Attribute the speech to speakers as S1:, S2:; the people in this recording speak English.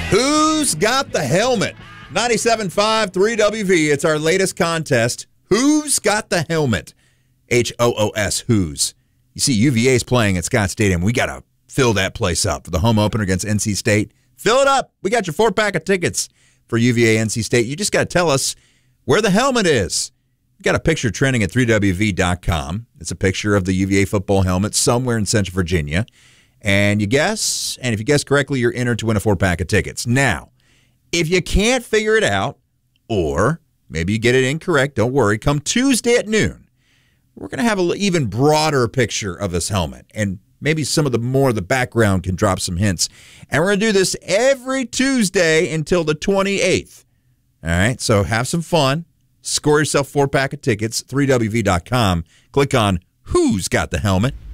S1: Who's got the helmet? 97.5 3WV. It's our latest contest. Who's got the helmet? HOOS, who's. You see, UVA's playing at Scott Stadium. We got to fill that place up for the home opener against NC State. Fill it up. We got your 4-pack of tickets for UVA NC State. You just got to tell us where the helmet is. We got a picture trending at 3WV.com. It's a picture of the UVA football helmet somewhere in Central Virginia. And you guess, and if you guess correctly, you're entered to win a 4-pack of tickets. Now, if you can't figure it out, or maybe you get it incorrect, don't worry. Come Tuesday at noon, we're going to have an even broader picture of this helmet. And maybe some of the background can drop some hints. And we're going to do this every Tuesday until the 28th. All right, so have some fun. Score yourself 4-pack of tickets, 3WV.com. Click on Who's Got the Helmet.